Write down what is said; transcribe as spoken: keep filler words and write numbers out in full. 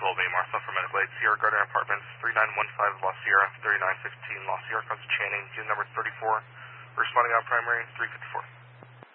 twelve A, Martha for medical aid. Sierra Garden Apartments, three nine one five La Sierra, thirty-nine fifteen La Sierra, Costa Channing, unit number thirty-four. Responding on primary, three fifty-four.